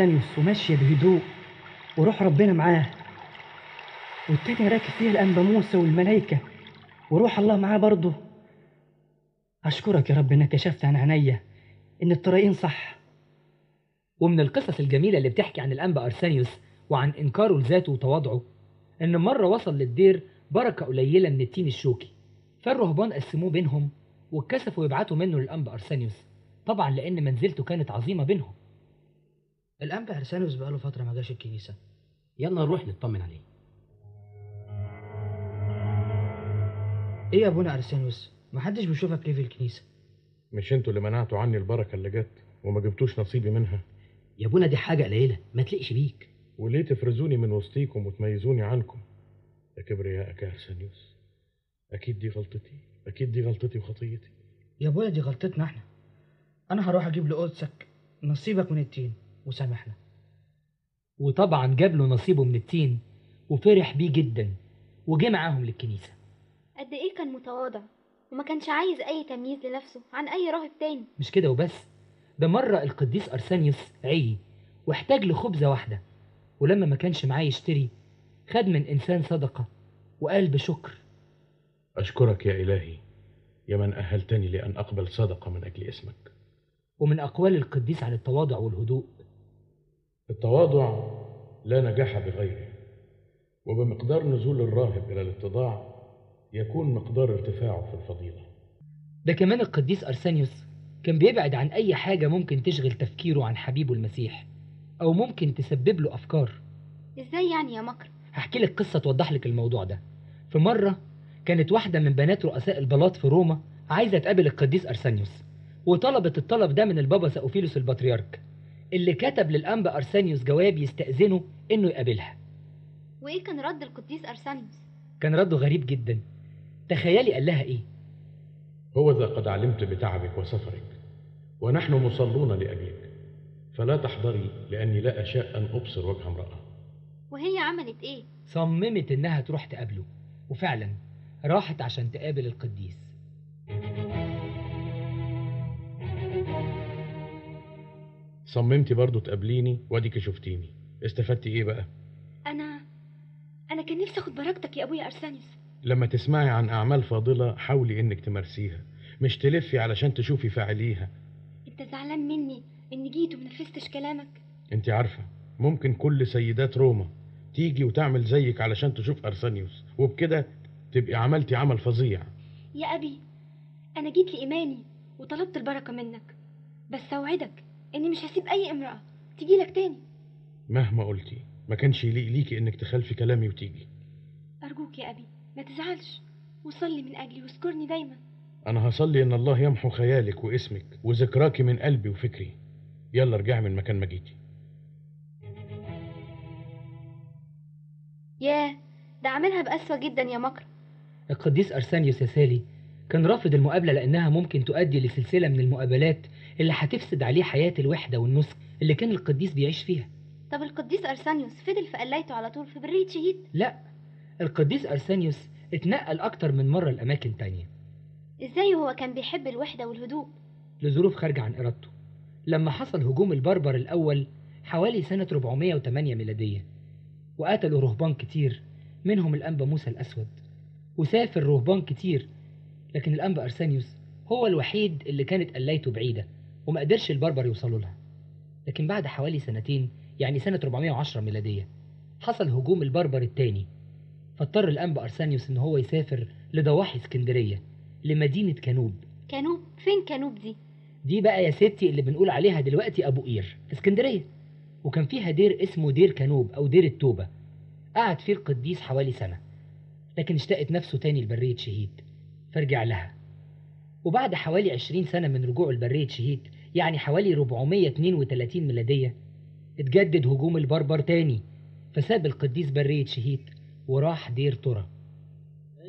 أرسانيوس وماشية بهدوء وروح ربنا معاه، والتانية راكب فيها الأنبا موسى والملايكة وروح الله معاه برضه. أشكرك يا رب إنك كشفت عن عينيا إن الطريقين صح. ومن القصص الجميلة اللي بتحكي عن الأنبا أرسانيوس وعن إنكاره لذاته وتواضعه، إن مرة وصل للدير بركة قليلة من التين الشوكي، فالرهبان قسموه بينهم واتكسفوا يبعتوا منه للأنبا أرسانيوس، طبعا لأن منزلته كانت عظيمة بينهم. الأنبا أرسانيوس بقاله فترة ما جاش الكنيسة، يلا نروح نطمن عليه. إيه يا أبونا أرسانيوس؟ محدش بيشوفك ليه في الكنيسة؟ مش انتوا اللي منعتوا عني البركة اللي جت وما جبتوش نصيبي منها؟ يا ابونا دي حاجة قليلة ما تليقش بيك. وليه تفرزوني من وسطيكم وتميزوني عنكم يا كبرياءك يا أرسانيوس؟ أكيد دي غلطتي وخطيتي. يا أبويا دي غلطتنا إحنا. أنا هروح أجيب لقدسك نصيبك من التين وسامحنا. وطبعا جاب له نصيبه من التين وفرح بيه جدا وجه معاهم للكنيسة. قد ايه كان متواضع وما كانش عايز اي تمييز لنفسه عن اي راهب تاني. مش كده وبس، ده مرة القديس أرسانيوس عي واحتاج لخبزة واحدة، ولما ما كانش معاه يشتري خد من إنسان صدقة وقال بشكر: أشكرك يا إلهي يا من أهلتني لأن أقبل صدقة من أجل اسمك. ومن أقوال القديس عن التواضع والهدوء: التواضع لا نجاح بغيره، وبمقدار نزول الراهب إلى الاتضاع يكون مقدار ارتفاعه في الفضيلة. ده كمان القديس أرسانيوس كان بيبعد عن أي حاجة ممكن تشغل تفكيره عن حبيبه المسيح أو ممكن تسبب له أفكار. ازاي يعني يا مكر؟ هحكي لك قصة توضح لك الموضوع ده. في مرة كانت واحدة من بنات رؤساء البلاط في روما عايزة تقابل القديس أرسانيوس، وطلبت الطلب ده من البابا سأوفيلوس البطريرك، اللي كتب للأنبا أرسانيوس جواب يستأذنه إنه يقابلها. وايه كان رد القديس أرسانيوس؟ كان رده غريب جدا. تخيلي قال لها إيه؟ هو ذا قد علمت بتعبك وسفرك ونحن مصلون لأبيك، فلا تحضري لأني لا أشاء أن أبصر وجه امرأة. وهي عملت ايه؟ صممت إنها تروح تقابله، وفعلا راحت عشان تقابل القديس. صممتي برضو تقابليني واديك شفتيني، استفدتي ايه بقى؟ انا كان نفسي اخد بركتك يا ابويا أرسانيوس. لما تسمعي عن أعمال فاضلة حاولي إنك تمارسيها، مش تلفي علشان تشوفي فاعليها. انت زعلان مني اني جيت ومنفذتش كلامك؟ انت عارفة ممكن كل سيدات روما تيجي وتعمل زيك علشان تشوف أرسانيوس، وبكده تبقي عملتي عمل فظيع. يا ابي، انا جيت لإيماني وطلبت البركة منك، بس اوعدك اني مش هسيب اي امرأة تجي لك تاني. مهما قلتي ما كانش يليق ليكي انك تخالفي كلامي وتيجي. ارجوك يا ابي ما تزعلش، وصلي من اجلي واذكرني دايما. انا هصلي ان الله يمحو خيالك واسمك وذكراكي من قلبي وفكري. يلا ارجعي من مكان ما جيتي. ياه، ده عاملها بقسوة جدا يا مكر. القديس أرسانيوس يا سالي كان رافض المقابلة لأنها ممكن تؤدي لسلسلة من المقابلات اللي هتفسد عليه حياة الوحدة والنسك اللي كان القديس بيعيش فيها. طب القديس أرسانيوس فضل في قلايته على طول في برية شهيد؟ لا، القديس أرسانيوس اتنقل أكتر من مرة لأماكن تانية. إزاي وهو كان بيحب الوحدة والهدوء؟ لظروف خارجة عن إرادته. لما حصل هجوم البربر الأول حوالي سنة 408 ميلادية، وقتلوا رهبان كتير منهم الأنبا موسى الأسود، وسافر رهبان كتير، لكن الأنبا أرسانيوس هو الوحيد اللي كانت قلايته بعيدة وما قدرش البربر يوصلوا لها. لكن بعد حوالي سنتين، يعني سنة 410 ميلادية، حصل هجوم البربر التاني، فاضطر الأنبا أرسانيوس إن هو يسافر لضواحي اسكندرية لمدينة كانوب. كانوب؟ فين كانوب دي؟ دي بقى يا ستي اللي بنقول عليها دلوقتي أبو قير في اسكندرية، وكان فيها دير اسمه دير كانوب أو دير التوبة، قعد فيه القديس حوالي سنة، لكن اشتقت نفسه تاني لبرية شهيد فرجع لها. وبعد حوالي 20 سنة من رجوعه لبرية شهيد، يعني حوالي 432 ميلادية، اتجدد هجوم البربر تاني، فساب القديس برية شهيد وراح دير ترى.